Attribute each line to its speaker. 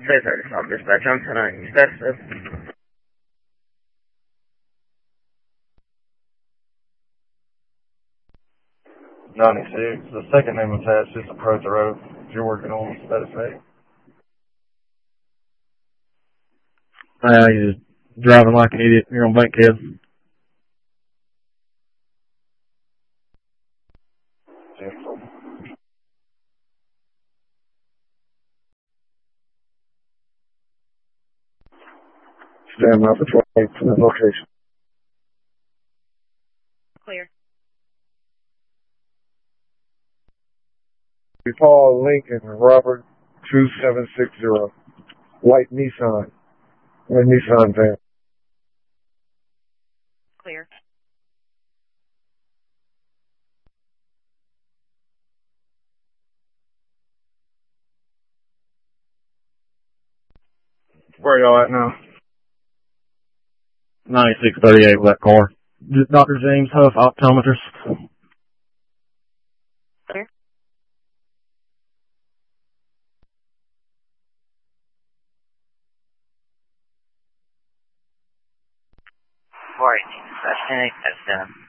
Speaker 1: 630 dispatch. I'm tonight. Status is
Speaker 2: 96. The second name attached, just approach the road. If you're working on status 8.
Speaker 3: You're just driving like an idiot. You're on Bankhead.
Speaker 2: Stand by for 28 to the location.
Speaker 1: clear.
Speaker 2: Paul Lincoln, Robert 2760. White Nissan. White Nissan van.
Speaker 1: Clear.
Speaker 2: Where y'all at now?
Speaker 3: 9638 with that car. Dr. James Huff, optometrist.
Speaker 1: Clear. 418 dispatch. 10 8 that's done.